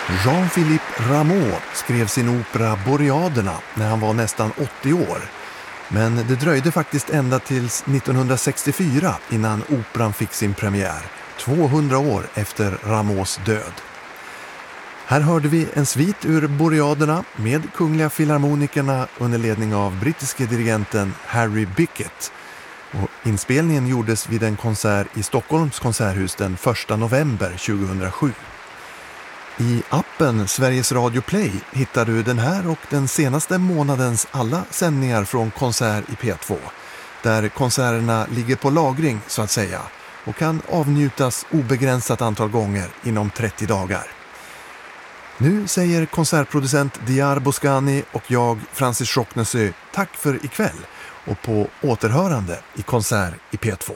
Jean-Philippe Rameau skrev sin opera Boreaderna när han var nästan 80 år. Men det dröjde faktiskt ända tills 1964 innan operan fick sin premiär, 200 år efter Rameaus död. Här hörde vi en svit ur Boreaderna med Kungliga Filharmonikerna under ledning av brittiske dirigenten Harry Bickett. Och inspelningen gjordes vid en konsert i Stockholms konserthus den 1 november 2007. I appen Sveriges Radio Play hittar du den här och den senaste månadens alla sändningar från konsert i P2, där konserterna ligger på lagring så att säga och kan avnjutas obegränsat antal gånger inom 30 dagar. Nu säger konsertproducent Diar Boskani och jag, Francis Schocknesö, tack för ikväll och på återhörande i konsert i P2.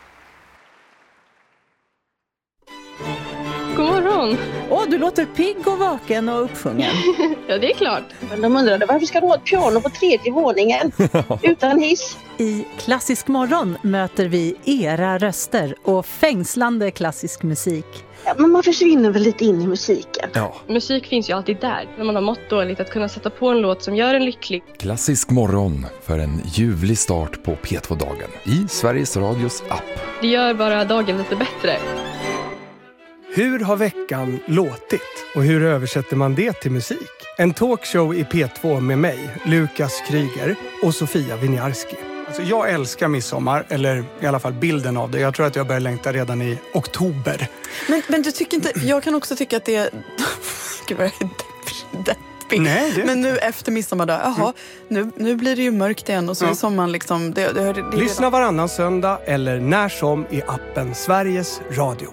God morgon! Du låter pigg och vaken och uppsjungen. Ja, det är klart. Men de undrade varför ska du ha ett piano på 3:e våningen utan hiss? I Klassisk morgon möter vi era röster och fängslande klassisk musik. Ja, men man försvinner väl lite in i musiken. Ja. Musik finns ju alltid där. När man har mått dåligt att kunna sätta på en låt som gör en lycklig. Klassisk morgon för en ljuvlig start på P2-dagen i Sveriges Radios app. Det gör bara dagen lite bättre. Hur har veckan låtit? Och hur översätter man det till musik? En talkshow i P2 med mig, Lukas Kryger och Sofia Winiarski. Alltså jag älskar midsommar, eller i alla fall bilden av det. Jag tror att jag börjar längta redan i oktober. Men du tycker inte... Jag kan också tycka att det är... Gud vad deppigt. Nej, Men nu efter midsommardag, jaha, nu blir det ju mörkt igen och så är sommaren liksom... Det Lyssna varannan söndag eller när som i appen Sveriges Radio.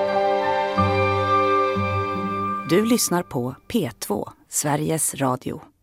Du lyssnar på P2, Sveriges Radio.